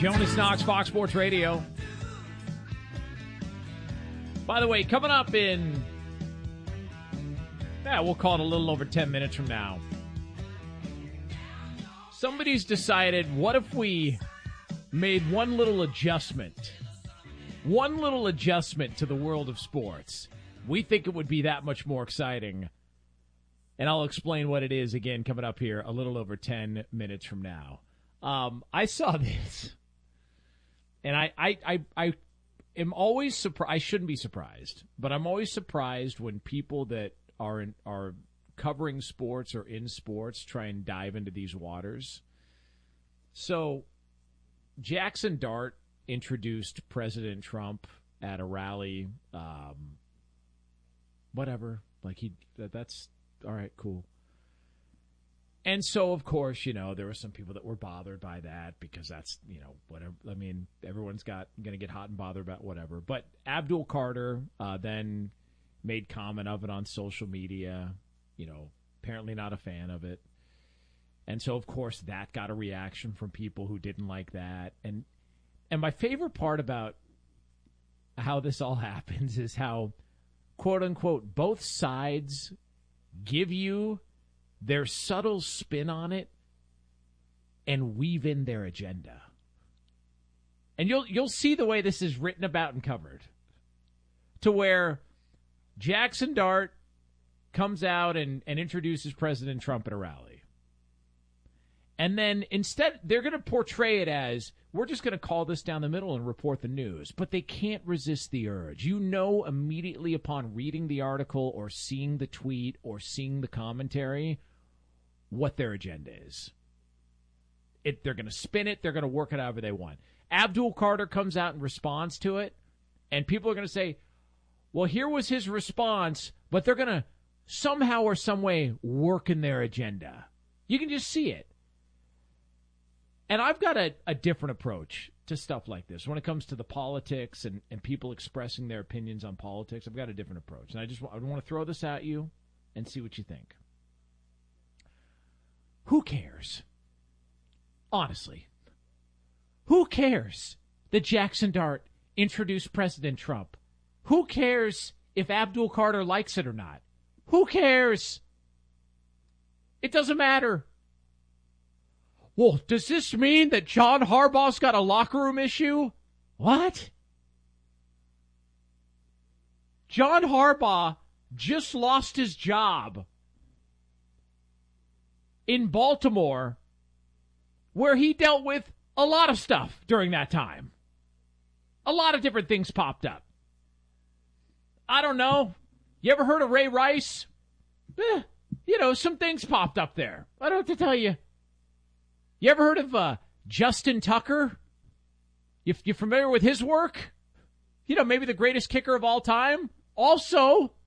Jonas Knox, Fox Sports Radio. By the way, coming up in, we'll call it a little over 10 minutes from now. Somebody's decided, what if we made one little adjustment to the world of sports? We think it would be that much more exciting. And I'll explain what it is again coming up here a little over 10 minutes from now. I saw this, and I am always surprised. I shouldn't be surprised, but I'm always surprised when people that are covering sports or in sports try and dive into these waters. So Jackson Dart introduced President Trump at a rally. Whatever, that's all right, cool. And so, of course, there were some people that were bothered by that because that's, whatever. I mean, everyone's going to get hot and bothered about whatever. But Abdul Carter then made comment of it on social media, apparently not a fan of it. And so, of course, that got a reaction from people who didn't like that. And my favorite part about how this all happens is how, quote unquote, both sides give you their subtle spin on it and weave in their agenda. And you'll see the way this is written about and covered, to where Jackson Dart comes out and introduces President Trump at a rally. And then instead, they're going to portray it as, we're just going to call this down the middle and report the news. But they can't resist the urge. Immediately upon reading the article or seeing the tweet or seeing the commentary, what their agenda is. They're going to spin it. They're going to work it however they want. Abdul Carter comes out and responds to it, and people are going to say, well, here was his response, but they're going to somehow or some way work in their agenda. You can just see it. And I've got a different approach to stuff like this. When it comes to the politics and people expressing their opinions on politics, I've got a different approach. And I want to throw this at you and see what you think. Who cares? Honestly. Who cares that Jackson Dart introduced President Trump? Who cares if Abdul Carter likes it or not? Who cares? It doesn't matter. Well, does this mean that John Harbaugh's got a locker room issue? What? John Harbaugh just lost his job in Baltimore, where he dealt with a lot of stuff during that time. A lot of different things popped up. I don't know. You ever heard of Ray Rice? Some things popped up there. I don't have to tell you. You ever heard of Justin Tucker? You familiar with his work? Maybe the greatest kicker of all time? Also